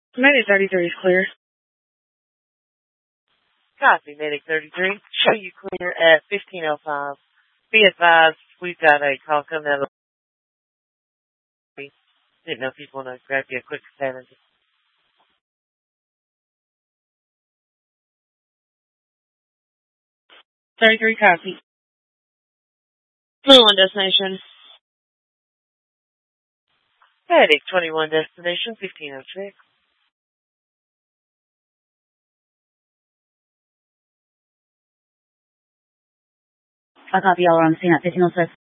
Medic 33 is clear. Copy, Medic 33. Show you clear at 1505. Be advised, we've got a call coming out of the Didn't know if you'd want to grab you a quick standard. 33 copy. Blue on destination. Medic 21 destination, 1506. I copy, y'all are on the scene at 1506.